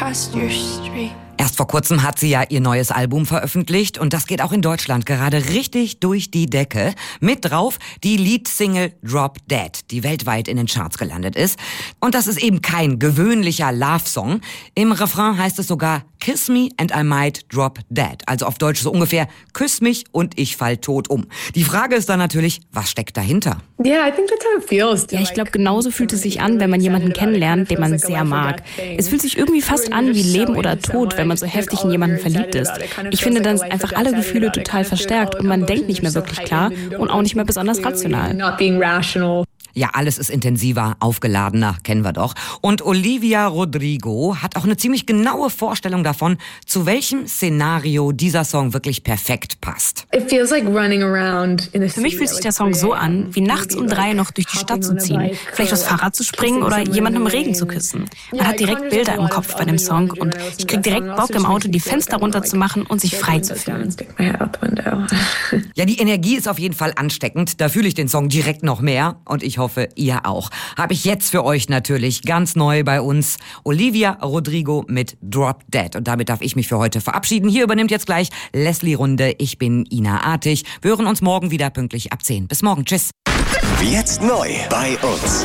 across your street. Erst vor kurzem hat sie ja ihr neues Album veröffentlicht und das geht auch in Deutschland gerade richtig durch die Decke. Mit drauf die Leadsingle Drop Dead, die weltweit in den Charts gelandet ist. Und das ist eben kein gewöhnlicher Love-Song. Im Refrain heißt es sogar Kiss me and I might drop dead. Also auf Deutsch so ungefähr, küss mich und ich fall tot um. Die Frage ist dann natürlich, was steckt dahinter? Ja, ich glaube, genauso fühlt es sich an, wenn man jemanden kennenlernt, den man sehr mag. Es fühlt sich irgendwie fast an wie Leben oder Tod, wenn man so heftig in jemanden verliebt ist. Ich finde, dann sind einfach alle Gefühle total verstärkt und man denkt nicht mehr wirklich klar und auch nicht mehr besonders rational. Ja, alles ist intensiver, aufgeladener, kennen wir doch. Und Olivia Rodrigo hat auch eine ziemlich genaue Vorstellung davon, zu welchem Szenario dieser Song wirklich perfekt passt. Für mich fühlt sich der Song so an, wie nachts um 3 noch durch die Stadt zu ziehen, vielleicht aufs Fahrrad zu springen oder jemanden im Regen zu küssen. Man hat direkt Bilder im Kopf bei dem Song und ich krieg direkt Bock im Auto, die Fenster runterzumachen und sich frei zu fühlen. Ja, die Energie ist auf jeden Fall ansteckend. Da fühle ich den Song direkt noch mehr und ich hoffe, ihr auch. Habe ich jetzt für euch natürlich ganz neu bei uns Olivia Rodrigo mit Drop Dead. Und damit darf ich mich für heute verabschieden. Hier übernimmt jetzt gleich Leslie Runde. Ich bin Ina Artig. Wir hören uns morgen wieder pünktlich ab 10. Bis morgen. Tschüss. Jetzt neu bei uns.